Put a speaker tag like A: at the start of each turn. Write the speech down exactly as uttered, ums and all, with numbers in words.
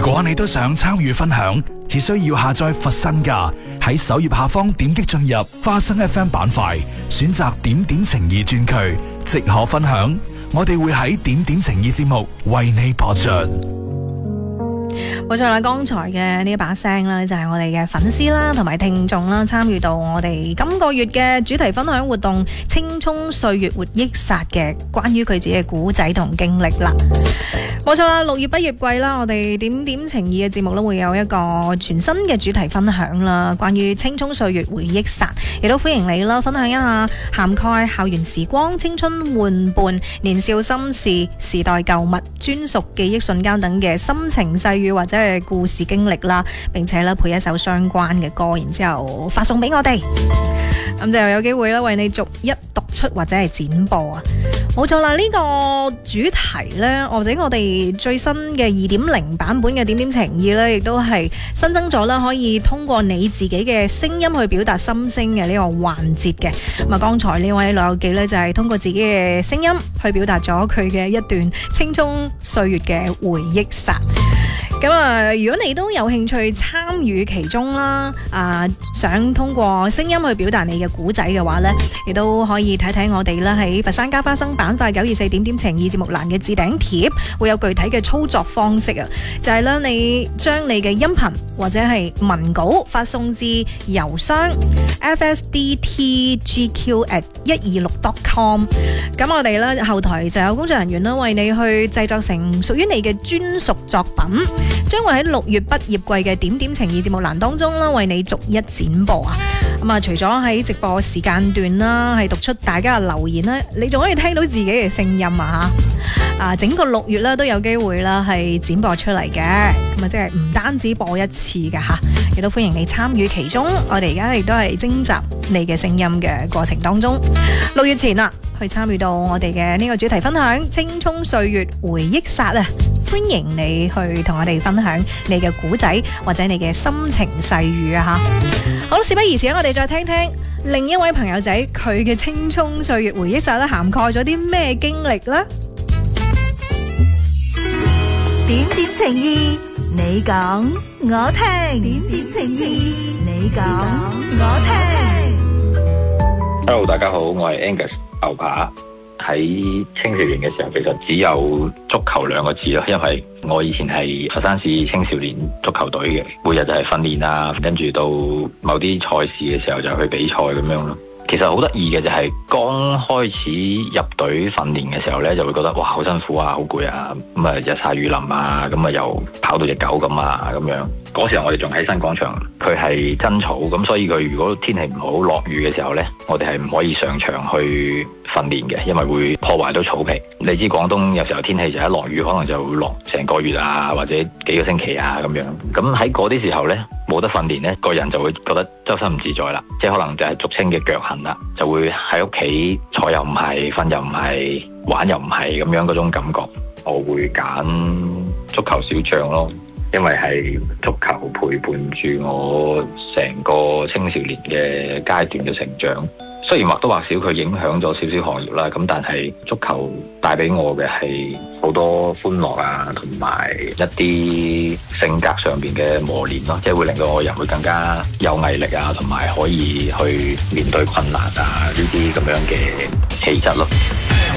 A: 果你都想參與分享，只需要下載佛山㗎，喺首頁下方點擊進入花生 F M 板塊，選擇點點情意專區，即可分享。我哋會喺點點情意節目為你播出。
B: 冇錯啦，剛才嘅呢一把聲啦，就係我哋嘅粉絲啦，同埋聽眾啦，參與到我哋今個月嘅主題分享活動《青蔥歲月活憶殺》嘅關於佢自己嘅古仔同經歷啦。冇錯啦，六月畢業季啦，我哋點點情意嘅節目咧會有一個全新嘅主題分享啦，關於青蔥歲月回憶殺，亦都歡迎你啦，分享一下涵蓋校園時光、青春玩伴、年少心事、時代舊物、專屬記憶瞬間等嘅心情細語或者係故事經歷啦，並且咧配一首相關嘅歌，然之後發送俾我哋，咁就有機會啦為你逐一讀出或者係剪播啊！冇錯啦，呢、這個主題呢，或者我哋最新嘅二點零版本嘅點點情意呢，亦都係新增咗啦，可以通過你自己嘅聲音去表達心聲嘅呢個環節嘅。咁啊，剛才呢位老友記呢，就係、是、通過自己嘅聲音去表達咗佢嘅一段青蔥歲月嘅回憶殺。咁啊，如果你都有興趣參與其中啦，啊，想通過聲音去表達你嘅古仔嘅話呢，亦都可以睇睇我哋啦喺佛山加花生板塊九二四點點情意節目欄嘅置頂貼，會有具體嘅操作方式啊，就係咧你將你嘅音頻或者係文稿發送至郵箱 f s d t g q at 一二六 dot com， 咁我哋咧後台就有工作人員啦為你去製作成屬於你嘅專屬作品，將會喺六月畢業季嘅點點情意節目欄當中啦，為你逐一剪播啊！咁啊，除咗喺直播時間段啦，係讀出大家嘅留言啦，你仲可以聽到自己嘅聲音啊！啊，整個六月啦都有機會啦係剪播出嚟嘅，咁啊即係唔單止播一次㗎吓，亦都歡迎你參與其中。我哋而家亦都係徵集你嘅聲音嘅過程當中，六月前啊去參與到我哋嘅呢個主題分享《青蔥歲月回憶殺》啊！歡迎你去同我哋分享你嘅古仔或者你嘅心情細語啊吓！好，事不宜遲，我哋再聽聽另一位朋友仔佢嘅青蔥歲月回憶殺咧，涵蓋咗啲咩經歷啦？
C: 點點情意，你講我聽。點點情意，你講我聽。
D: Hello， 大家好，我係 Angus 牛扒。喺青少年嘅時候，其實只有足球兩個字咯，因為我以前係佛山市青少年足球隊嘅，每日就係訓練啊，跟住到某啲賽事嘅時候就去比賽咁樣咯。其實好得意嘅就係剛開始入隊訓練嘅時候呢，就會覺得哇好辛苦啊，好攰啊，咁啊日曬雨淋啊，咁啊又跑到隻狗咁啊咁樣。嗰時候我哋仲喺新廣場，佢係真草，咁所以佢如果天氣唔好落雨嘅時候呢，我哋係唔可以上場去訓練嘅，因為會破壞到草皮。你知廣東有時候天氣就一落雨，可能就會落成個月啊，或者幾個星期啊咁樣。咁喺嗰啲時候呢，冇得訓練呢，個人就會覺得周身唔自在啦，即係可能就係俗稱嘅腳痕啦，就會喺屋企坐又唔係，瞓又唔係，玩又唔係咁樣嗰種感覺。我會揀足球小將咯，因為係足球陪伴住我成個青少年嘅階段嘅成長。雖然或多或少佢影響咗少少行業啦，咁但係足球帶俾我嘅係好多歡樂啊，同埋一啲性格上邊嘅磨練咯，即係會令到我人會更加有毅力啊，同埋可以去面對困難啊呢啲咁樣嘅氣質咯。